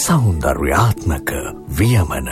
සෞන්දර්යාත්මක වියමන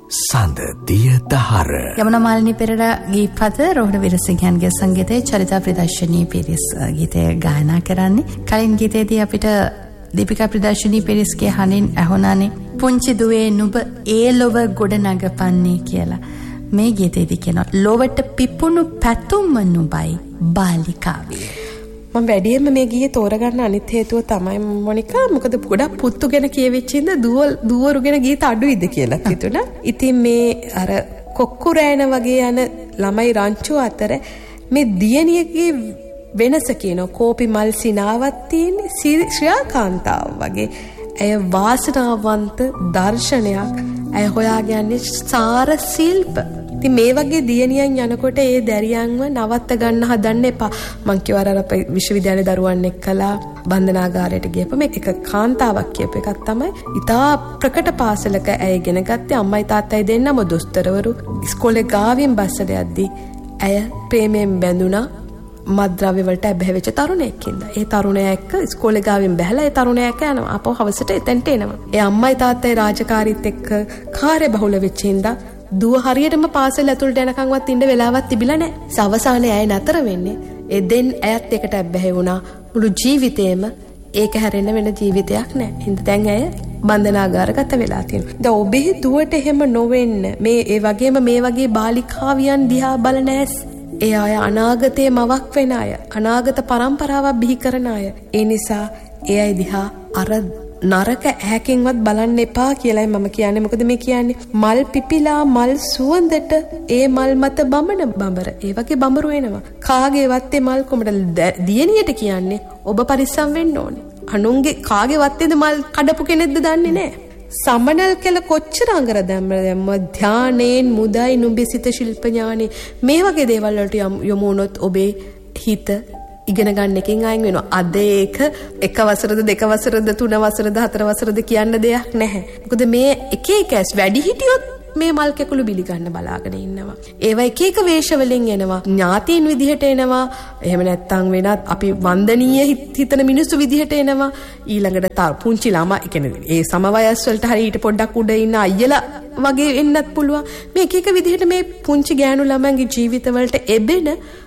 සඳ දිය දහර. යමුනා මාලිනී පෙරේරා ගීපද රෝහණ විරසිංහයන්ගේ සංගීතයේ චරිතා ප්‍රදර්ශනී පිරිස් ගීතය ගායනා කරන්නේ. කලින් ගීතයේදී අපිට දීපිකා ප්‍රදර්ශනී පිරිස්ගේ හනින් ඇහුණානේ පුංචි දුවේ නුඹ ඒ ලොව ගොඩ නගපන්නේ කියලා. මේ ගීතයේදී කියනවා ලොවට පිපුණු පැතුම්ම නුඹයි බාලිකාවේ. මම වැඩියෙන්ම මේ ගීයේ තෝරගන්න අනිත් හේතුව තමයි මොනිකා මොකද ගොඩක් පුත්තු ගැන කියවෙච්ච ඉඳ දුවරු ගැන ගීත අඩුයිද කියලා හිතුණා. ඉතින් මේ අර කොක්කු රෑන වගේ යන ළමයි රංචු අතර මේ දියණියගේ වෙනස කියනවා කෝපි මල් සිනාවක් තියෙන ශ්‍රියා කාන්තාව වගේ. ඇය වාසනාවන්ත දර්ශනයක්. ඇය හොයාගෙන යන්නේ සාර ශිල්ප. ඉතින් මේ වගේ දියණියන් යනකොට ඒ දැරියන්ව නවත්ත ගන්න හදන්න එපා. මං කියවර අපේ විශ්වවිද්‍යාලේ දරුවන් එක්කලා බන්ධනාගාරයට ගියපම එක කාන්තාවක් කියප එකක් තමයි. ඉතා ප්‍රකට පාසලක ඇය ඉගෙන ගත්තේ අම්මයි තාත්තයි දෙන්නම දොස්තරවරු. ඉස්කෝලේ ගාවින් බස්සට යද්දී ඇය ප්‍රේමයෙන් බැඳුණා. මත්ද්‍රව්‍ය වලට ඇබ්බැහි වෙච්ච තරුණයෙක් ඉඳලා. ඒ තරුණයා එක්ක ඉස්කෝලේ ගාවින් බැහැලා ඒ තරුණයා එක්ක යනවා. ආපහු හවසට එතෙන්ට එනවා. ඒ අම්මයි තාත්තයි රාජකාරීත් එක්ක කාර්යබහුල වෙච්ච ඉඳලා දුව හරියටම පාසල ඇතුළට යනකම්වත් ඉන්න වෙලාවක් තිබිලා නැහැ. අවසානයේ ඇය නතර වෙන්නේ. ඒ දෙන් ඇයත් එකට ඇබ්බැහි වුණා. මුළු ජීවිතේම ඒක හැරෙන්න වෙන ජීවිතයක් නැහැ. හින්දා දැන් ඇය බන්ධනාගාරගත වෙලා තියෙනවා. දැන් ඔබේ දුවට එහෙම නොවෙන්න මේ ඒ වගේම මේ වගේ බාලිකාවියන් දිහා බලන ඇස් ඒ අය අනාගතයේ මවක් වෙන අය, අනාගත පරම්පරාවක් බිහි කරන අය. ඒ නිසා ඒ අය දිහා අර නරක ඇහැකින්වත් බලන්න එපා කියලායි මම කියන්නේ. මොකද මේ කියන්නේ මල් පිපිලා මල් සුවඳට ඒ මල් මත බඹන බඹර. ඒ වගේ බඹරු වෙනවා. කාගේවත් ඒ මල් කොමඩ දියණියට කියන්නේ ඔබ පරිස්සම් වෙන්න ඕනේ. අනුන්ගේ කාගේ වත්තේද මල් කඩපු කෙනෙක්ද දන්නේ නැහැ. සමනල් කෙල කොච්චර අඟර දැම්ම ධානයෙන් මුදයි නුඹේ සිත ශිල්ප ඥානෙ මේ වගේ දේවල් වලට යොමු වුණොත් ඔබේ හිත ඉගෙන ගන්න එකෙන් අයින් වෙනවා. අද ඒක එක වසරද දෙක වසරද තුන වසරද හතර වසරද කියන්න දෙයක් නැහැ. මොකද මේ එක එක ඇස් වැඩි හිටියොත් මේ මල් කැකුළු බිලි ගන්න බලාගෙන ඉන්නවා. ඒවා එක එක වේශ වලින් එනවා. ඥාතීන් විදිහට එනවා. එහෙම නැත්නම් වෙනත් අපි වන්දනීය හිතන මිනිස්සු විදිහට එනවා. ඊළඟට පුංචි ළමා කියන්නේ ඒ සම වයස් වලට හරි ඊට පොඩ්ඩක් උඩ ඉන්න අයියලා වගේ එන්නත් පුළුවන්. මේ එක එක විදිහට මේ පුංචි ගෑනු ළමයින්ගේ ජීවිත වලට එබෙන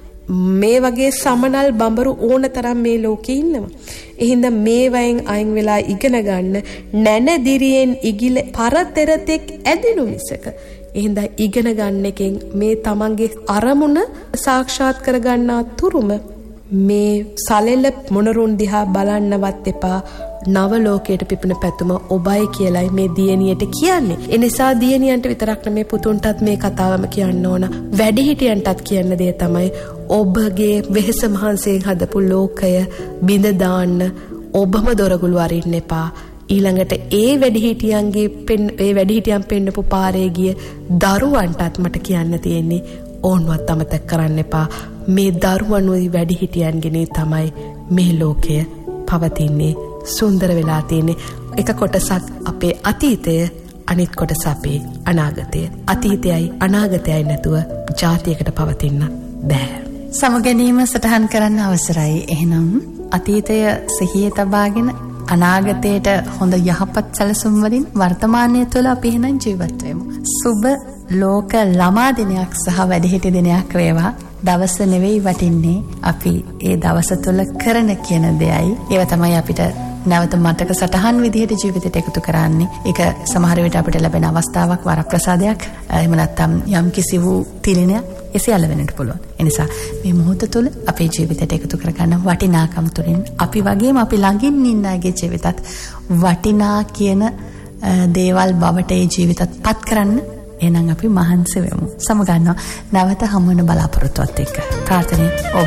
මේ වගේ සමනල් බඹරු ඕන තරම් මේ ලෝකේ ඉන්නවා. එහෙනම් මේ වයින් අයින් වෙලා ඉගෙන ගන්න නැනදිරියෙන් ඉගිල පරතරතෙක් ඇදිනු මිසක. එහෙනම් ඉගෙන ගන්න එකෙන් මේ තමන්ගේ අරමුණ සාක්ෂාත් කර ගන්නා තුරුම මේ සලෙල මොනරුන් දිහා බලන්නවත් එපා. නව ලෝකයට පිපෙන පැතුම ඔබයි කියලයි මේ දියණියට කියන්නේ. ඒ නිසා දියණියන්ට විතරක් නෙමේ පුතුන්ටත් මේ කතාවම කියන්න ඕන. වැඩිහිටියන්ටත් කියන්න දේ තමයි ඔබගේ වෙහෙස මහන්සියෙන් හදපු ලෝකය බිඳ දාන්න ඔබම දොරගුළු අරින්න එපා. ඊළඟට ඒ වැඩිහිටියන් පෙන්නපු පාරේ ගිය දරුවන්ටත් මට කියන්න තියෙන්නේ ඕන්වත් අමතක කරන්න එපා. මේ දරුවනුයි වැඩිහිටියන්ගේ තමයි මේ ලෝකය පවතින්නේ. සුන්දර වෙලා තියෙන්නේ. එක කොටසක් අපේ අතීතය, අනිත් කොටස අපේ අනාගතය. අතීතයයි අනාගතයයි නැතුව ජාතියකට පවතින්න බෑ. සමගැනීම සටහන් කරන්න අවසරයි. එහෙනම් අතීතය සිහියේ තබාගෙන අනාගතයට හොඳ යහපත් සැලසුම් වලින් වර්තමානය තුළ අපි එහෙනම් ජීවත් වෙමු. සුබ ලෝක ළමා දිනයක් සහ වැඩිහිටි දිනයක් වේවා. දවස නෙවෙයි වටින්නේ අපි ඒ දවස තුළ කරන කියන දෙයයි. ඒව තමයි අපිට නැවත මතක සටහන් විදිහට ජීවිතයට එකතු කරන්නේ. ඒක සමහර විට අපිට ලැබෙන අවස්ථාවක් වරප්‍රසාදයක්. එහෙම නැත්නම් යම් කිසි වූ තිලිනයක් එසියල්ල වෙන්නට පුළුවන්. ඒ නිසා මේ මොහොත තුළ අපේ ජීවිතයට එකතු කරගන්න වටිනාකම් තුලින් අපි වගේම අපි ළඟින් ඉන්න අයගේ ජීවිතත් වටිනා කියන දේවල් බවට ඒ ජීවිතත් පත් කරන්න එහෙනම් අපි මහන්සි වෙමු. සමගන්නවා නැවත හමු වෙන බලාපොරොත්තුවත් එක්ක. ප්‍රාර්ථනා